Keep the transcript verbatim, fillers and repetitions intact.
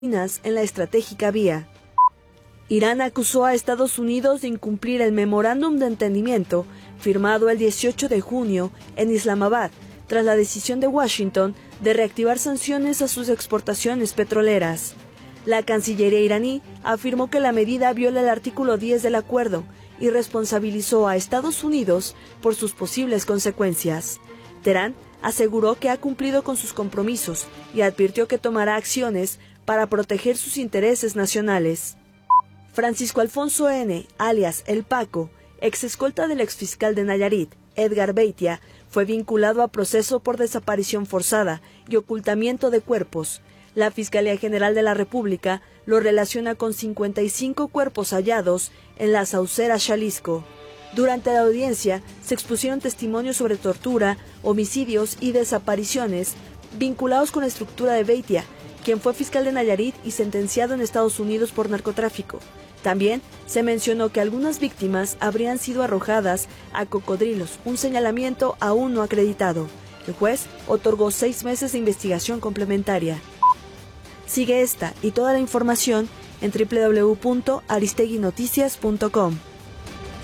en la estratégica vía. Irán acusó a Estados Unidos de incumplir el memorándum de entendimiento firmado el dieciocho de junio en Islamabad, tras la decisión de Washington de reactivar sanciones a sus exportaciones petroleras. La Cancillería iraní afirmó que la medida viola el artículo diez del acuerdo y responsabilizó a Estados Unidos por sus posibles consecuencias. Teherán aseguró que ha cumplido con sus compromisos y advirtió que tomará acciones para proteger sus intereses nacionales. Francisco Alfonso N., alias El Paco, ex escolta del exfiscal de Nayarit, Edgar Beitia, fue vinculado a proceso por desaparición forzada y ocultamiento de cuerpos. La Fiscalía General de la República lo relaciona con cincuenta y cinco cuerpos hallados en la Saucera, Jalisco. Durante la audiencia se expusieron testimonios sobre tortura, homicidios y desapariciones vinculados con la estructura de Beitia, quien fue fiscal de Nayarit y sentenciado en Estados Unidos por narcotráfico. También se mencionó que algunas víctimas habrían sido arrojadas a cocodrilos, un señalamiento aún no acreditado. El juez otorgó seis meses de investigación complementaria. Sigue esta y toda la información en doble u doble u doble u punto aristegui noticias punto com.